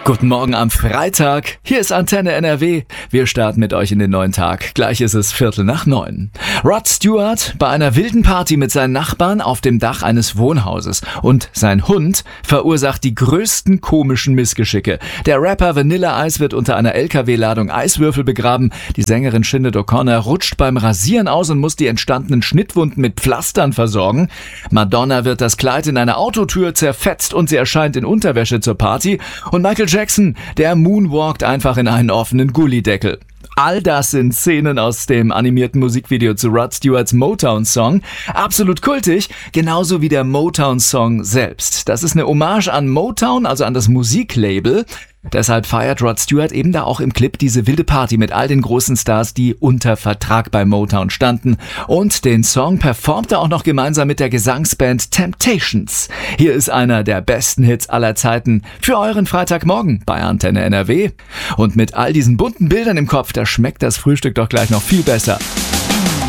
Guten Morgen am Freitag. Hier ist Antenne NRW. Wir starten mit euch in den neuen Tag. Gleich ist es 8:45. Rod Stewart bei einer wilden Party mit seinen Nachbarn auf dem Dach eines Wohnhauses. Und sein Hund verursacht die größten komischen Missgeschicke. Der Rapper Vanilla Ice wird unter einer LKW-Ladung Eiswürfel begraben. Die Sängerin Sinead O'Connor rutscht beim Rasieren aus und muss die entstandenen Schnittwunden mit Pflastern versorgen. Madonna wird das Kleid in einer Autotür zerfetzt und sie erscheint in Unterwäsche zur Party. Und Michael Jackson, der moonwalkt einfach in einen offenen Gullideckel. All das sind Szenen aus dem animierten Musikvideo zu Rod Stewarts Motown-Song. Absolut kultig, genauso wie der Motown-Song selbst. Das ist eine Hommage an Motown, also an das Musiklabel. Deshalb feiert Rod Stewart eben da auch im Clip diese wilde Party mit all den großen Stars, die unter Vertrag bei Motown standen. Und den Song performt er auch noch gemeinsam mit der Gesangsband Temptations. Hier ist einer der besten Hits aller Zeiten für euren Freitagmorgen bei Antenne NRW. Und mit all diesen bunten Bildern im Kopf, da schmeckt das Frühstück doch gleich noch viel besser.